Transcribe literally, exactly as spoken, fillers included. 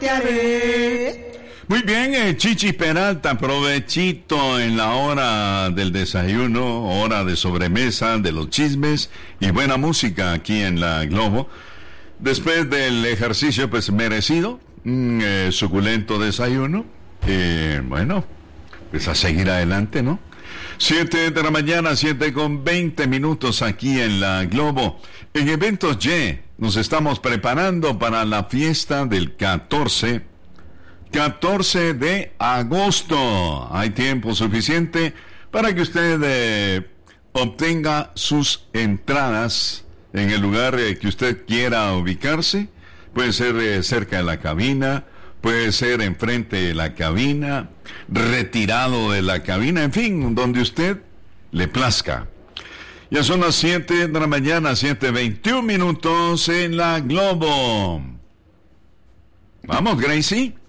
te haré. Muy bien, eh, Chichi Peralta, provechito en la hora del desayuno, hora de sobremesa, de los chismes y buena música aquí en la Globo. Después del ejercicio, pues merecido, un eh, suculento desayuno. Eh, bueno, pues a seguir adelante, ¿no? Siete de la mañana, siete con veinte minutos aquí en la Globo. En Eventos Y, nos estamos preparando para la fiesta del catorce de agosto. Hay tiempo suficiente para que usted eh, obtenga sus entradas en el lugar eh, que usted quiera ubicarse. Puede ser eh, cerca de la cabina, puede ser enfrente de la cabina, retirado de la cabina, en fin, donde usted le plazca. Ya son las siete de la mañana, siete veintiún minutos en la Globo. Vamos, Gracie.